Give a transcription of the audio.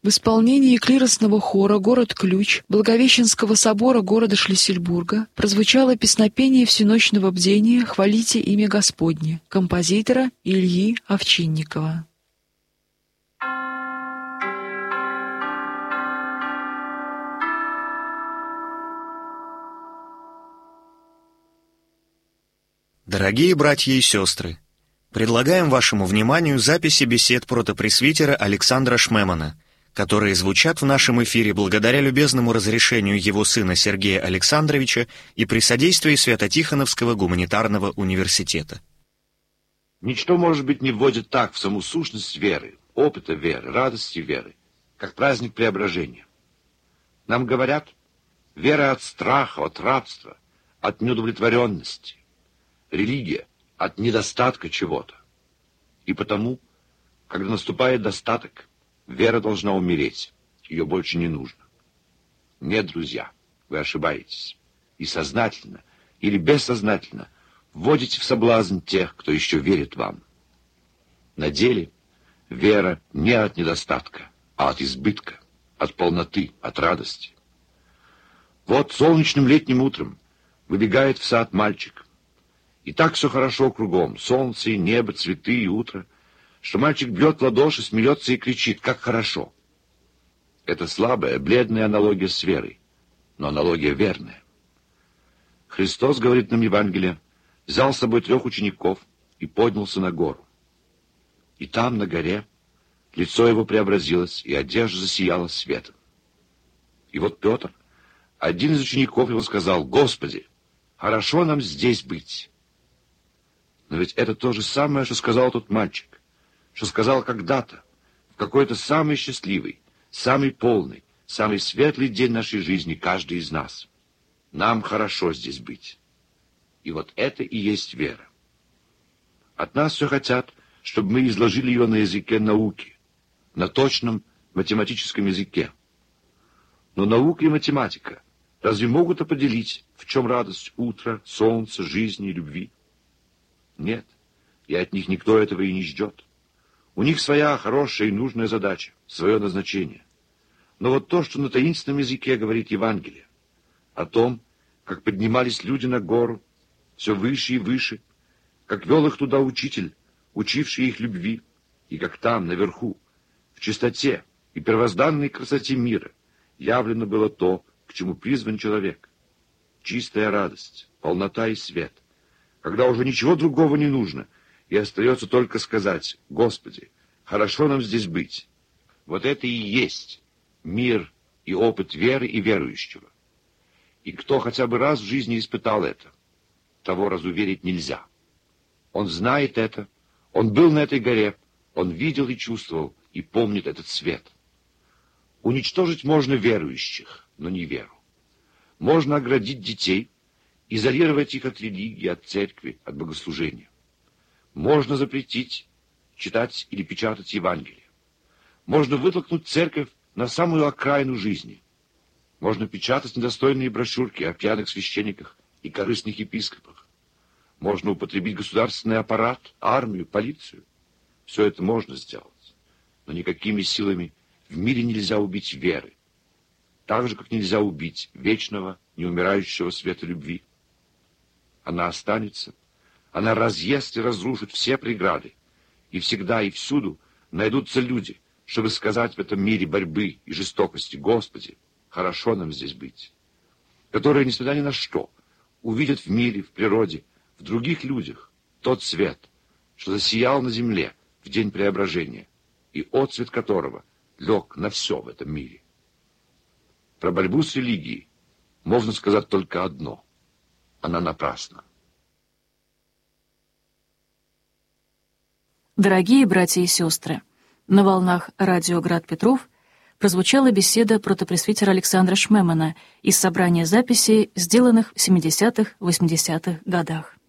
В исполнении клиросного хора «Город-ключ» Благовещенского собора города Шлиссельбурга прозвучало песнопение всеночного бдения «Хвалите имя Господне» композитора Ильи Овчинникова. Дорогие братья и сестры, предлагаем вашему вниманию записи бесед протопресвитера Александра Шмемана, которые звучат в нашем эфире благодаря любезному разрешению его сына Сергея Александровича и при содействии Свято-Тихоновского гуманитарного университета. Ничто, может быть, не вводит так в саму сущность веры, опыта веры, радости веры, как праздник преображения. Нам говорят, вера от страха, от рабства, от неудовлетворенности, религия от недостатка чего-то. И потому, когда наступает достаток, вера должна умереть, ее больше не нужно. Нет, друзья, вы ошибаетесь. И сознательно или бессознательно вводите в соблазн тех, кто еще верит вам. На деле вера не от недостатка, а от избытка, от полноты, от радости. Вот солнечным летним утром выбегает в сад мальчик. И так все хорошо кругом, солнце и небо, цветы и утро, что мальчик бьет в ладоши, смеется и кричит, как хорошо. Это слабая, бледная аналогия с верой, но аналогия верная. Христос, говорит нам Евангелие, взял с собой 3 учеников и поднялся на гору. И там, на горе, лицо его преобразилось, и одежда засияла светом. И вот Петр, один из учеников его, сказал: «Господи, хорошо нам здесь быть». Но ведь это то же самое, что сказал тот мальчик, что сказал когда-то, в какой-то самый счастливый, самый полный, самый светлый день нашей жизни каждый из нас. Нам хорошо здесь быть. И вот это и есть вера. От нас все хотят, чтобы мы изложили ее на языке науки, на точном математическом языке. Но наука и математика разве могут определить, в чем радость утра, солнца, жизни и любви? Нет, и от них никто этого и не ждет. У них своя хорошая и нужная задача, свое назначение. Но вот то, что на таинственном языке говорит Евангелие, о том, как поднимались люди на гору, все выше и выше, как вел их туда учитель, учивший их любви, и как там, наверху, в чистоте и первозданной красоте мира, явлено было то, к чему призван человек. Чистая радость, полнота и свет, когда уже ничего другого не нужно, и остается только сказать: «Господи, хорошо нам здесь быть». Вот это и есть мир и опыт веры и верующего. И кто хотя бы раз в жизни испытал это, того разуверить нельзя. Он знает это, он был на этой горе, он видел и чувствовал, и помнит этот свет. Уничтожить можно верующих, но не веру. Можно оградить детей, изолировать их от религии, от церкви, от богослужения. Можно запретить читать или печатать Евангелие. Можно вытолкнуть церковь на самую окраину жизни. Можно печатать недостойные брошюрки о пьяных священниках и корыстных епископах. Можно употребить государственный аппарат, армию, полицию. Все это можно сделать. Но никакими силами в мире нельзя убить веры. Так же, как нельзя убить вечного, неумирающего света любви. Она останется, она разъест и разрушит все преграды, и всегда и всюду найдутся люди, чтобы сказать в этом мире борьбы и жестокости: «Господи, хорошо нам здесь быть», которые, несмотря ни на что, увидят в мире, в природе, в других людях тот свет, что засиял на земле в день преображения, и отцвет которого лег на все в этом мире. Про борьбу с религией можно сказать только одно: она напрасна. Дорогие братья и сестры, на волнах радио «Град Петров» прозвучала беседа протопресвитера Александра Шмемана из собрания записей, сделанных в 70-80-х годах.